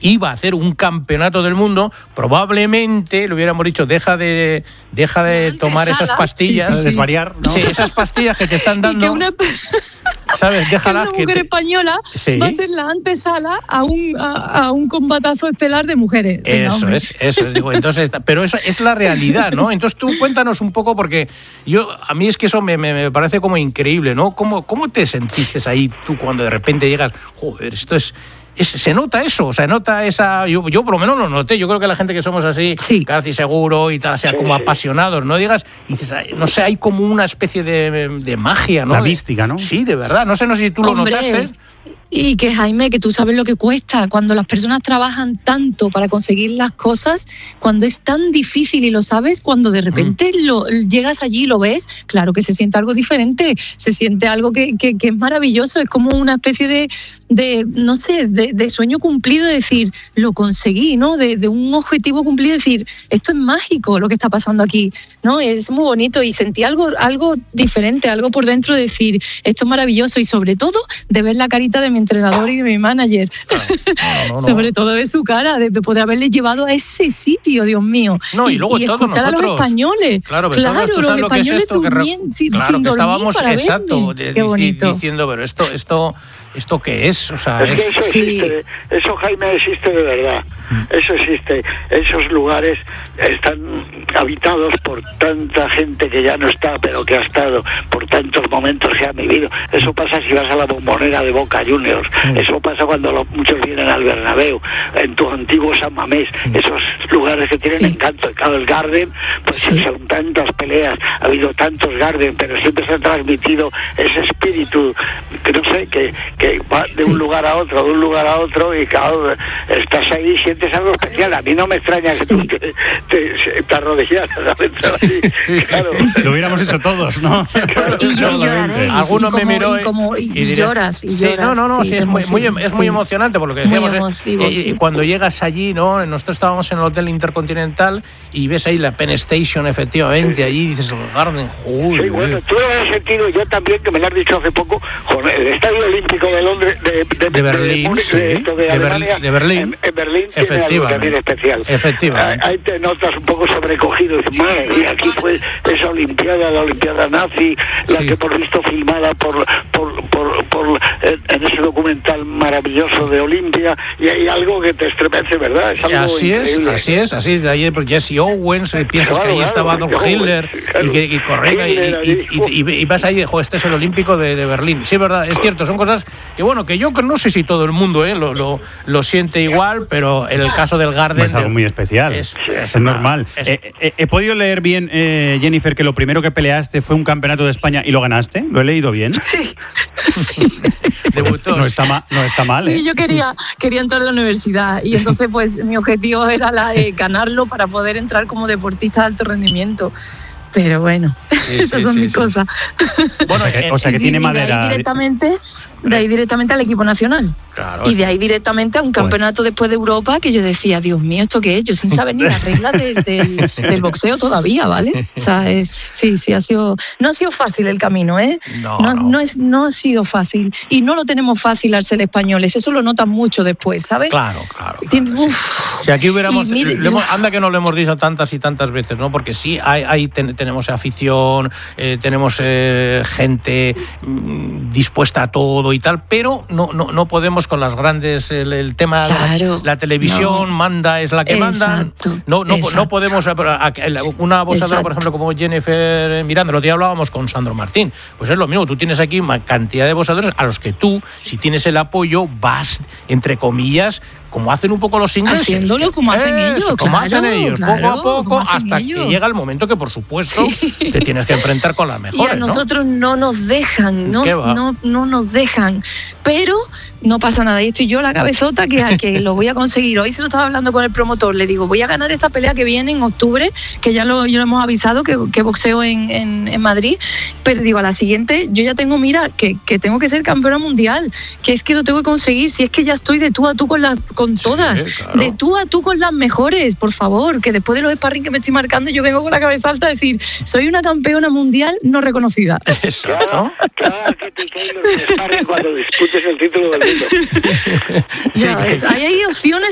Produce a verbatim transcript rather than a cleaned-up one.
iba a hacer un campeonato del mundo, probablemente le hubiéramos dicho, deja de deja de tomar esas pastillas, sí, sí, sí. desvariar, ¿no? Sí, esas pastillas que te están dando. Y que una, ¿sabes? Déjalas que una que mujer te... española sí. va a ser la antesala a un a, a un combatazo estelar de mujeres. Venga, eso hombre. es, eso es, digo, entonces, pero eso es la realidad, ¿no? Entonces tú cuéntanos un poco, porque yo a mí es que eso me, me, me parece como increíble, ¿no? ¿Cómo, cómo te sentiste ahí tú cuando de repente llegas, joder, esto es... Es, se nota eso, se nota esa... Yo, yo por lo menos lo noté, yo creo que la gente que somos así, sí. casi seguro y tal, sea sí, como sí. apasionados, no digas, dices, no sé, hay como una especie de, de magia, ¿no? La mística, ¿no? Sí, de verdad, no sé, no sé si tú Hombre, lo notaste. Y que, Jaime, que tú sabes lo que cuesta cuando las personas trabajan tanto para conseguir las cosas, cuando es tan difícil y lo sabes, cuando de repente mm. lo, llegas allí y lo ves, claro que se siente algo diferente, se siente algo que, que, que es maravilloso, es como una especie de, de no sé, de, de sueño cumplido, de decir, lo conseguí, ¿no? De, de un objetivo cumplido, decir, esto es mágico lo que está pasando aquí, ¿no? Es muy bonito y sentí algo, algo diferente, algo por dentro de decir, esto es maravilloso y sobre todo de ver la carita de mi entrenador y de mi manager. No, no, no, no. Sobre todo de su cara, de poder haberle llevado a ese sitio, Dios mío. No, y, y luego y todos escuchar nosotros. A los españoles. Claro, pero claro, todos, tú sabes los lo que es españoles esto, que re... sin, claro, sin que estábamos, para exacto, verme. Qué bonito. diciendo, pero esto, esto, esto qué es, o sea, es, es... que eso existe, sí. Eso, Jaime, existe de verdad. Eso existe. Esos lugares están habitados por tanta gente que ya no está, pero que ha estado, por tantos momentos que han vivido. Eso pasa si vas a la Bombonera de Boca Juniors. Mm. Eso pasa cuando los, muchos vienen al Bernabéu, en tu antiguo San Mamés. Mm. Esos lugares que tienen sí. encanto. Claro, el Garden, pues sí. son tantas peleas, ha habido tantos Garden, pero siempre se ha transmitido ese espíritu, que no sé, que, que va de un lugar a otro, de un lugar a otro, y claro, estás ahí, sientes algo especial. A mí no me extraña que tú te, te, te arrodillaras a entrar ahí. Claro. Lo hubiéramos hecho todos, ¿no? Claro. Y yo lloraré. Alguno me miró y, como, y, y, y lloras, y sí, lloras. No, no, no, sí, sí es, muy, muy, es sí. muy emocionante, por lo que decíamos. Emotivo, eh, sí. Y cuando llegas allí, ¿no? Nosotros estábamos en el Hotel Intercontinental y ves ahí la Penn Station, efectivamente, sí. allí dices, el Garden, joder. Sí, bueno, tú lo has sentido, yo también, que me lo has dicho hace poco, con el Estadio Olímpico de Londres, de, de, de Berlín, de, sí. de, esto de, de, Alemania, de Berlín, en, en Berlín tiene algo también especial. Efectivamente. Ahí te notas un poco sobrecogido, dices, madre mía, aquí fue esa Olimpiada, la Olimpiada nazi, la sí. que hemos visto filmada por, por, por, por en ese documental maravilloso de Olimpia, y hay algo que te estremece, ¿verdad? Es algo así increíble. es, así es, así de ahí pues Jesse Owens, eh, piensas claro, que ahí claro, estaba Don claro, Hitler claro, y que y correcta y, y, y, y, y vas ahí, jo, este es el Olímpico de, de Berlín. Sí, es verdad, es cierto, son cosas que bueno, que yo no sé si todo el mundo eh, lo, lo, lo siente igual, pero en el caso del Garden es algo muy especial, es, es, es normal. Es, eh, eh, he podido leer bien, eh, Jennifer, que lo primero que peleaste fue un campeonato de España y lo ganaste. ¿Lo he leído bien? Sí, sí. Debutó. No está mal, no está mal. Sí, ¿eh? yo quería, quería entrar a la universidad y entonces pues mi objetivo era la de ganarlo para poder entrar como deportista de alto rendimiento. Pero bueno, sí, esas sí, son sí, mis sí. cosas. Bueno, eh, o sea que sí, tiene y madera. De ahí directamente, de ahí directamente al equipo nacional. Claro, y de ahí directamente a un campeonato bueno. después de Europa que yo decía, Dios mío, ¿esto qué es? Yo sin saber ni las reglas de, de, del boxeo todavía, ¿vale? O sea, es, sí, sí, ha sido, no ha sido fácil el camino, ¿eh? No, no, no. no, es, no ha sido fácil. Y no lo tenemos fácil al ser españoles, eso lo notan mucho después, ¿sabes? Claro, claro. Tien, claro sí. Si aquí hubiéramos, mire, le hemos, anda que no lo hemos dicho tantas y tantas veces, ¿no? Porque sí, hay, hay ten, tenemos afición, eh, tenemos eh, gente mmm, dispuesta a todo y tal, pero no, no, no podemos con las grandes, el, el tema, claro, la, la televisión no. manda, es la que exacto, manda. No, no, no podemos, una boxeadora, por ejemplo, como Jennifer Miranda, lo que hablábamos con Sandro Martín, pues es lo mismo, tú tienes aquí una cantidad de boxeadores a los que tú, si tienes el apoyo, vas, entre comillas, como hacen un poco los ingleses. Haciéndolo como hacen Eso, ellos, como claro, hacen ellos, claro, poco a poco, hasta ellos. que llega el momento que, por supuesto, sí. te tienes que enfrentar con las mejores. Y a nosotros no, no nos dejan, no, no, no nos dejan, pero no pasa nada. Y estoy yo la cabezota que, que lo voy a conseguir. Hoy se lo estaba hablando con el promotor, le digo, voy a ganar esta pelea que viene en octubre, que ya lo, ya lo hemos avisado, que, que boxeo en, en, en Madrid, pero digo, a la siguiente, yo ya tengo, mira, que, que tengo que ser campeona mundial, que es que lo tengo que conseguir, si es que ya estoy de tú a tú con, la, con todas. Sí, claro. De tú a tú con las mejores, por favor, que después de los sparring que me estoy marcando yo vengo con la cabeza alta a decir, soy una campeona mundial no reconocida. Exacto. Claro, que te caen los sparring cuando disputes el título del mundo. Ya ves, ahí hay opciones